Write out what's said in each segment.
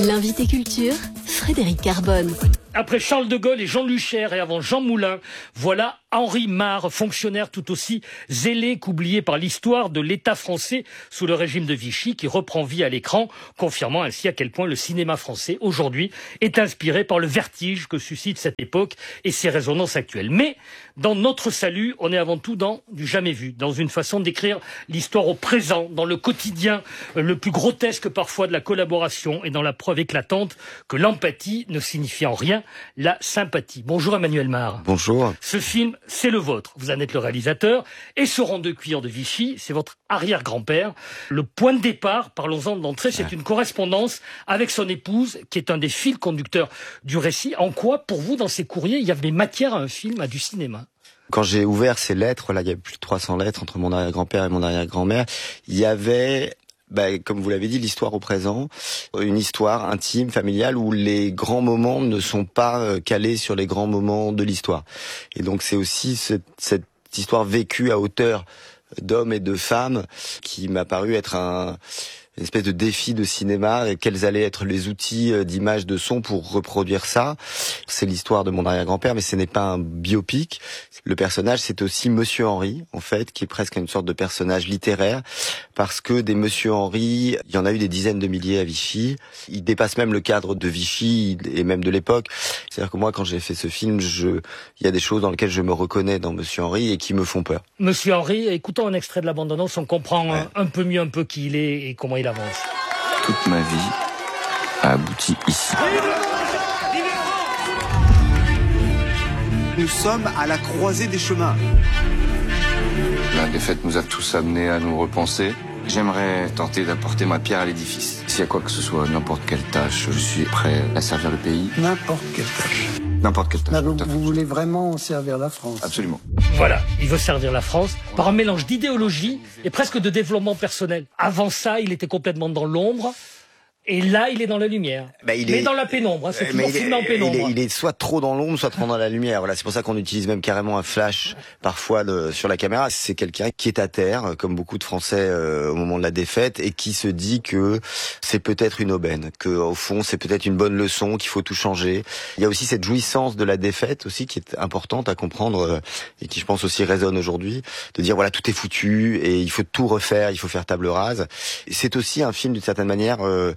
L'invité culture, Frédéric Carbone. Après Charles de Gaulle et Jean Lucher et avant Jean Moulin, voilà Henri Marre, fonctionnaire tout aussi zélé qu'oublié par l'histoire de l'État français sous le régime de Vichy, qui reprend vie à l'écran, confirmant ainsi à quel point le cinéma français aujourd'hui est inspiré par le vertige que suscite cette époque et ses résonances actuelles. Mais dans Notre Salut, on est avant tout dans du jamais vu, dans une façon d'écrire l'histoire au présent, dans le quotidien le plus grotesque parfois de la collaboration et dans la preuve éclatante que l'empathie ne signifie en rien la sympathie. Bonjour Emmanuel Marre. Bonjour. Ce film, c'est le vôtre. Vous en êtes le réalisateur. Et ce rond de cuir de Vichy, c'est votre arrière-grand-père. Le point de départ, parlons-en d'entrée, c'est une correspondance avec son épouse, qui est un des fils conducteurs du récit. En quoi, pour vous, dans ces courriers, il y avait matière à un film, à du cinéma ? Quand j'ai ouvert ces lettres, là, il y a plus de 300 lettres entre mon arrière-grand-père et mon arrière-grand-mère, il y avait... comme vous l'avez dit, l'histoire au présent, une histoire intime, familiale, où les grands moments ne sont pas calés sur les grands moments de l'histoire. Et donc c'est aussi cette histoire vécue à hauteur d'hommes et de femmes qui m'a paru être une espèce de défi de cinéma, et quels allaient être les outils d'image, de son pour reproduire ça. C'est l'histoire de mon arrière-grand-père, mais ce n'est pas un biopic. Le personnage, c'est aussi Monsieur Henri, en fait, qui est presque une sorte de personnage littéraire, parce que des Monsieur Henri, il y en a eu des dizaines de milliers à Vichy. Il dépasse même le cadre de Vichy et même de l'époque. C'est-à-dire que moi, quand j'ai fait ce film, il y a des choses dans lesquelles je me reconnais dans Monsieur Henri et qui me font peur. Monsieur Henri, écoutons un extrait de la bande-annonce, on comprend un peu mieux qui il est et comment il avance. Toute ma vie a abouti ici. Nous sommes à la croisée des chemins. La défaite nous a tous amenés à nous repenser. J'aimerais tenter d'apporter ma pierre à l'édifice. S'il y a quoi que ce soit, n'importe quelle tâche, je suis prêt à servir le pays. N'importe quelle tâche. N'importe quelle tâche. Vous voulez vraiment servir la France ? Absolument. Voilà, il veut servir la France par un mélange d'idéologie et presque de développement personnel. Avant ça, il était complètement dans l'ombre. Et là, il est dans la lumière. Mais dans la pénombre, c'est toujours filmé en pénombre. Il est soit trop dans l'ombre, soit trop dans la lumière. Voilà, c'est pour ça qu'on utilise même carrément un flash parfois sur la caméra. C'est quelqu'un qui est à terre, comme beaucoup de Français au moment de la défaite, et qui se dit que c'est peut-être une aubaine, que au fond c'est peut-être une bonne leçon, qu'il faut tout changer. Il y a aussi cette jouissance de la défaite aussi qui est importante à comprendre et qui, je pense, aussi résonne aujourd'hui, de dire voilà, tout est foutu et il faut tout refaire, il faut faire table rase. Et c'est aussi un film d'une certaine manière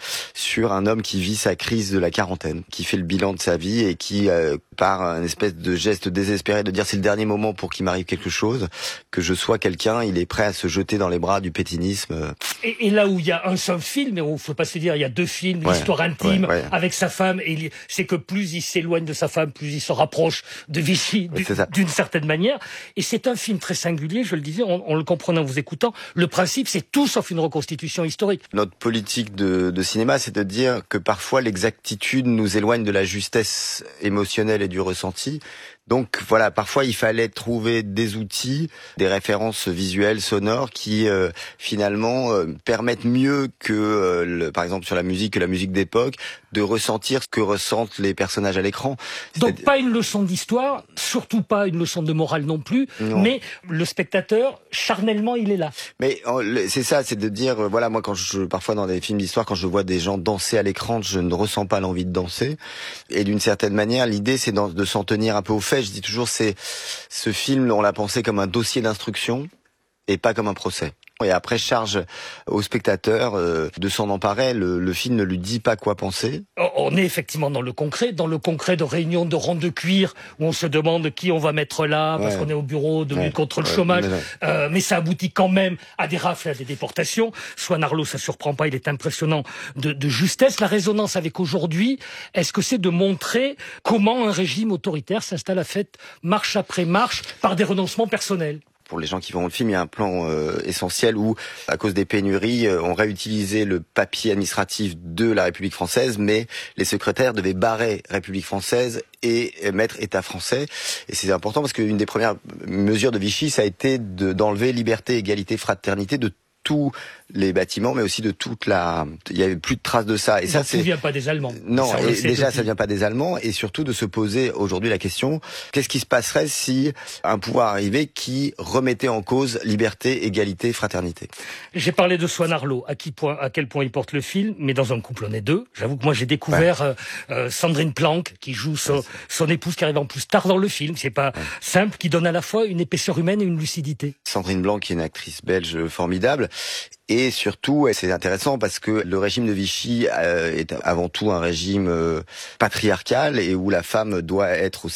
sur un homme qui vit sa crise de la quarantaine, qui fait le bilan de sa vie et qui, par un espèce de geste désespéré de dire c'est le dernier moment pour qu'il m'arrive quelque chose, que je sois quelqu'un, il est prêt à se jeter dans les bras du pétinisme. Et là où il y a un seul film, et il ne faut pas se dire il y a deux films, l'histoire intime avec sa femme, et c'est que plus il s'éloigne de sa femme, plus il se rapproche de Vichy d'une certaine manière. Et c'est un film très singulier, je le disais, on le comprenait en vous écoutant. Le principe, c'est tout sauf une reconstitution historique. Notre politique de cinéma, c'est de dire que parfois l'exactitude nous éloigne de la justesse émotionnelle et du ressenti. Donc voilà, parfois il fallait trouver des outils, des références visuelles, sonores qui finalement permettent mieux que, par exemple sur la musique d'époque, de ressentir ce que ressentent les personnages à l'écran. Donc pas une leçon d'histoire, surtout pas une leçon de morale non plus, mais le spectateur, charnellement, il est là. Mais c'est ça, c'est de dire, voilà, moi parfois dans des films d'histoire, quand je vois des gens danser à l'écran, je ne ressens pas l'envie de danser. Et d'une certaine manière, l'idée c'est de s'en tenir un peu au fait. Je dis toujours, ce film, on l'a pensé comme un dossier d'instruction et pas comme un procès. Et après, charge au spectateur de s'en emparer. Le film ne lui dit pas quoi penser. On est effectivement dans le concret de réunions de ronds de cuir où on se demande qui on va mettre là parce qu'on est au bureau de lutte contre le chômage. Mais ça aboutit quand même à des rafles, à des déportations. Swan Arlo, ça surprend pas, il est impressionnant de justesse. La résonance avec aujourd'hui, est-ce que c'est de montrer comment un régime autoritaire s'installe à fait marche après marche par des renoncements personnels? Pour les gens qui vont au film, il y a un plan essentiel où, à cause des pénuries, on réutilisait le papier administratif de la République française, mais les secrétaires devaient barrer République française et mettre État français. Et c'est important parce qu'une des premières mesures de Vichy, ça a été d'enlever liberté, égalité, fraternité de tous les bâtiments, mais aussi de toute la... Il y avait plus de traces de ça. Et ça, ça vient pas des Allemands. Non, et déjà, ça vient pas des Allemands, et surtout de se poser aujourd'hui la question, qu'est-ce qui se passerait si un pouvoir arrivait qui remettait en cause liberté, égalité, fraternité? J'ai parlé de Swan Arlo, à quel point il porte le film, mais dans un couple on est deux. J'avoue que moi j'ai découvert Sandrine Planck, qui joue son épouse, qui arrive en plus tard dans le film. C'est pas simple, qui donne à la fois une épaisseur humaine et une lucidité. Sandrine Blanc, qui est une actrice belge formidable. Et surtout, c'est intéressant parce que le régime de Vichy est avant tout un régime patriarcal et où la femme doit être aussi